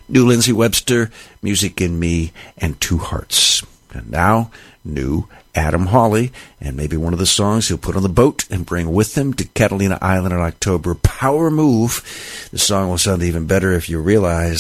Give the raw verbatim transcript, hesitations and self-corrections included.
New Lindsay Webster, Music in Me, and Two Hearts. And now, new Adam Hawley, and maybe one of the songs he'll put on the boat and bring with him to Catalina Island in October, Power Move. The song will sound even better if you realize